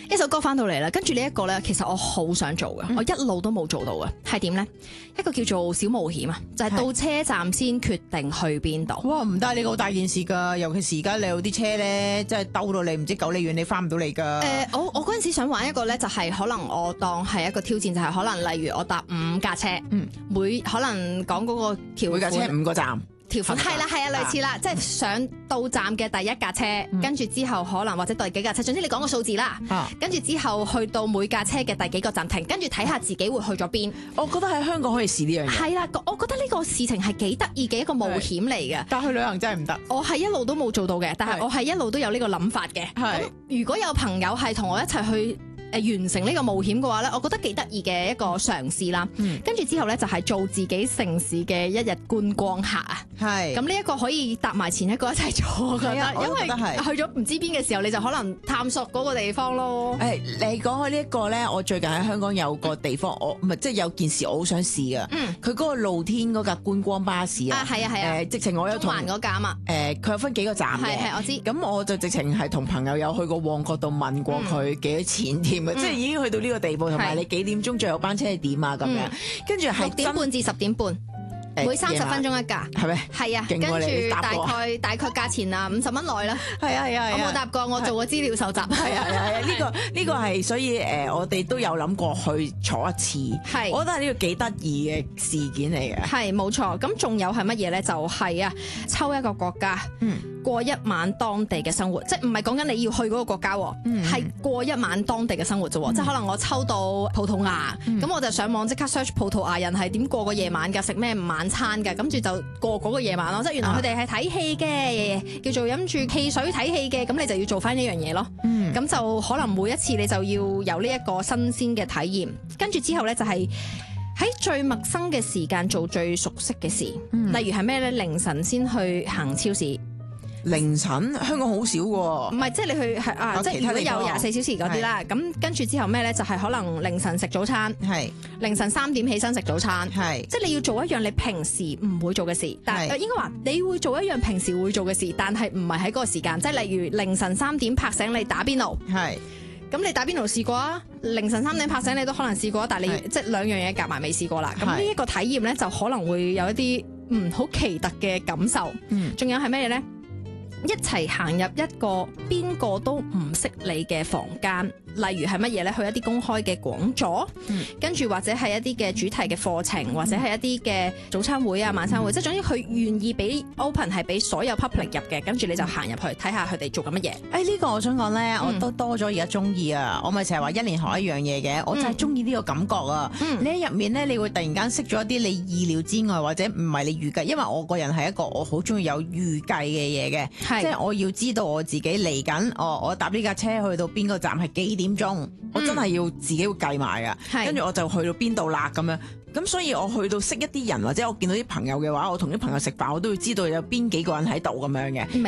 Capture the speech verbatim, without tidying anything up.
一首歌翻到嚟啦，跟住呢一個咧，其實我好想做嘅，嗯、我一路都冇做到嘅，係點咧？一個叫做小冒險啊，就係、是、到車站先決定去邊度。 哇，唔得，呢個好大件事㗎，尤其是而家你有啲車咧，真係兜到你唔知九里遠，你翻唔到嚟㗎。誒、 呃，我我嗰陣時想玩一個咧，就係可能我當係一個挑戰，就係、是、可能例如我搭五架車，嗯、每可能講嗰個條每架車五個站。 條款係啦，係啊，類似啦，即係上到站嘅第一架車，跟住、嗯、之後可能或者第幾架車，總之你講個數字啦。跟住、啊、之後去到每架車嘅第幾個站停，跟住睇下自己會去咗邊。 我覺得喺香港可以試呢樣嘢。 係啦，我覺得呢個事情係幾得意嘅一個冒險嚟嘅。 但去旅行真係唔得。 我係一路都冇做到嘅，但係我係一路都有呢個諗法嘅。咁如果有朋友係同我一齊去誒完成呢個冒險嘅話咧，我覺得幾得意嘅一個嘗試啦。跟住、嗯、之後咧就係做自己城市嘅一日觀光客啊。係咁呢一個可以搭埋前一個一齊做，我覺得，因為去咗唔知邊嘅時候，你就可能探索嗰個地方咯。誒， 你講開呢一個咧，我最近喺香港有個地方，我唔係即係有件事我好想試噶。嗯，佢嗰個露天嗰架觀光巴士啊， 係啊係啊， 誒，直情我有同中環嗰架啊。 誒，佢有分幾個站嘅， 係係我知。 咁我就直情係同朋友有去過旺角度問過佢幾多錢添啊，即係已經去到呢個地步，同埋你幾點鐘最後班車係點啊咁樣，跟住係六點半至十點半。每三十分鐘一架， 係咪？ 係啊，跟住大概大概價錢啊五十蚊內啦。係啊係啊，我冇搭過，我做過資料搜集。 係啊係啊，呢個呢個係所以誒，我哋都有諗過去坐一次。係，我覺得係呢個幾得意嘅事件嚟嘅。係冇錯，咁仲有係乜嘢咧？就係啊，抽一個國家，嗯，過一晚當地嘅生活，即係唔係講緊你要去嗰個國家，係過一晚當地嘅生活啫。即係可能我抽到葡萄牙，咁我就上網即刻 search 葡萄牙人係點過個夜晚㗎，食咩晚餐嘅，跟住就過嗰個夜晚咯。即係原來佢哋係睇戲嘅，叫做飲住汽水睇戲嘅，咁你就要做翻呢樣嘢咯。咁、嗯、就可能每一次你就要有呢一個新鮮嘅體驗，跟住之後呢，就係喺最陌生嘅時間做最熟悉嘅事，嗯、例如係咩呢？凌晨先去行超市。 凌晨香港好少喎，唔係即係你去係啊，即係如果有廿四小時嗰啲啦，咁跟住之後咩咧？就係、是、可能凌晨食早餐，係是凌晨三點起身食早餐，係是即係你要做一樣你平時唔會做嘅事，但係是應該話你會做一樣平時會做嘅事，但係唔係喺嗰個時間，即係例如凌晨三點拍醒你打邊爐，係咁是你打邊爐試過啊？凌晨三點拍醒你都可能試過，但係你是即係兩樣嘢夾埋未試過啦。咁呢一個體驗咧就可能會有一啲嗯好奇特嘅感受，嗯，仲有係咩嘢咧？一齊行入一個邊個都唔識你嘅房間，例如係乜嘢咧？去一啲公開嘅講座，嗯、跟住或者係一啲嘅主題嘅課程，或者係一啲嘅早餐會啊、晚餐會，即係、嗯、總之佢願意俾 open 係俾所有 public 入嘅，跟住你就行入去睇下佢哋做緊乜嘢。誒呢、 哎呢個我想講咧，嗯、我都多咗而家中意啊！我咪成日話一年學一樣嘢嘅，我就係中意呢個感覺啊！嗯、你喺入面咧，你會突然間識咗一啲你意料之外或者唔係你預計，因為我個人係一個我好中意有預計嘅嘢嘅。即係我要知道我自己嚟緊，哦，我搭呢架車去到邊個站係幾點鐘，嗯、我真係要自己會計埋噶，跟住是我就去到邊度啦咁樣。咁所以我去到識一啲人或者我見到啲朋友嘅話，我同啲朋友食飯，我都要知道有邊幾個人喺度咁樣嘅。